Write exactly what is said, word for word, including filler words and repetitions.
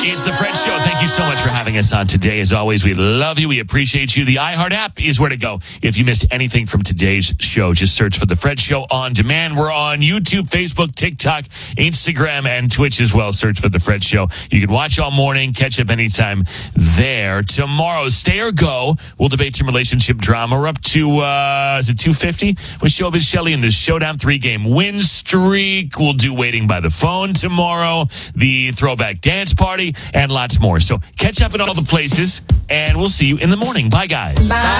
It's the Fred Show. Thank you so much for having us on today. As always, we love you. We appreciate you. The iHeart app is where to go. If you missed anything from today's show, just search for the Fred Show on demand. We're on YouTube, Facebook, TikTok, Instagram, and Twitch as well. Search for the Fred Show. You can watch all morning, catch up anytime there. Tomorrow, Stay or Go. We'll debate some relationship drama. We're up to, uh, is it two fifty with Showbiz Shelley in the Showdown three-game win streak. We'll do Waiting by the Phone tomorrow, the Throwback Dance Party, and lots more. So catch up at all the places, and we'll see you in the morning. Bye, guys. Bye.